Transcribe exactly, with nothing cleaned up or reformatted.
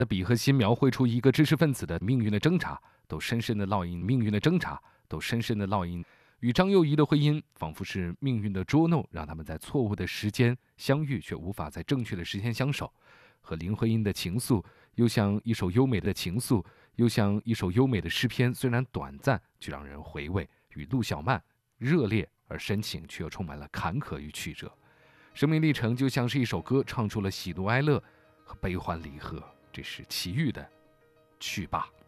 的笔和心描绘出一个知识分子的命运的挣扎，都深深的烙印命运的挣扎，都深深的烙印。与张幼仪的婚姻仿佛是命运的捉弄，让他们在错误的时间相遇，却无法在正确的时间相守。和林徽因的情愫，又像一首优美的情愫，又像一首优美的诗篇，虽然短暂，却让人回味。与陆小曼热烈而深情，却又充满了坎坷与曲折。生命历程就像是一首歌，唱出了喜怒哀乐和悲欢离合。这是齐豫的《去吧》。